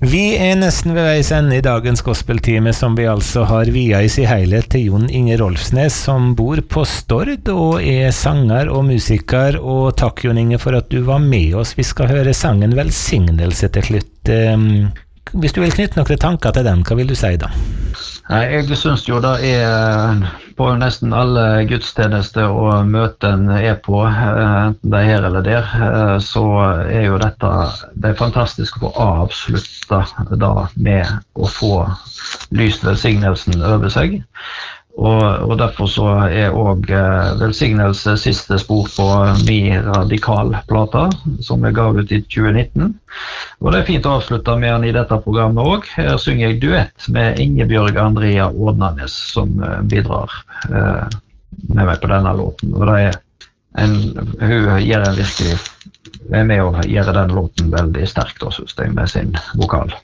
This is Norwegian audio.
Vi nesten ved veis ende I dagens gospeltime, som vi altså har via I sin helhet til Jon Inge Rolfsnes, som bor på Stord og sanger og musiker. Og takk, Jon Inge, for at du var med oss. Vi skal høre sangen Velsignelse til slutt. Hvis du vil knytte noen tanker til den, hva vil du si da? Jeg synes jo det på nesten alle gudstjenester og møten på, enten det her eller der, så jo dette, det fantastisk å få avslutte da med å få lyst velsignelsen over seg. Og derfor så også velsignelse siste spor på min radikalplata, som jeg gav ut I 2019. Og det fint å avslutte med den I dette programmet også. Her synger jeg duett med Ingebjørg Andrea Ådnanes, som bidrar med meg på denne låten. Og det hun gjør virkelig med å gjøre den låten veldig sterkt, synes jeg, med sin vokal.